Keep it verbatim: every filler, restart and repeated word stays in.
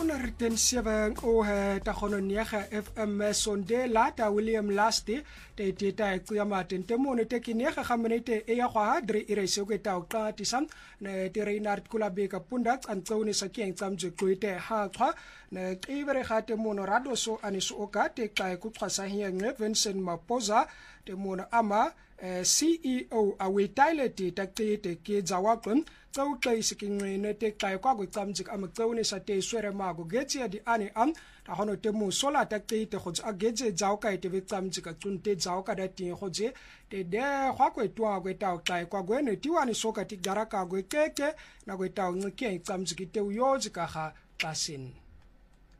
honderd zeven o ta khononiega F M Sondela ta William Lasty te te ta qiama tente mone te kinega ga minute e ya gwa drie ire se ke ta ka tisam ne te Reinhard Kulabeka punda an tsone sa ke tsamje kuite ha twa ne tivere ga te mono rado so aniso oka te ka ku twa sa hienge Vincent Maposa te mono ama C E O a we taileti ta te te ke zawakon tsau kai sikingene te kai kwa go tsamjik am tsone sa te swere ma go getsi di ani am ta hono te mo sola ta te te go tsa getse jaw kai te tsamjik ka tsunte jaw ka da ti go je te de gwa go twa go ta kai kwa go ne tiwani soka ti garaka go keke na go ta ngke tsamjik te uyoji ka ga tlasin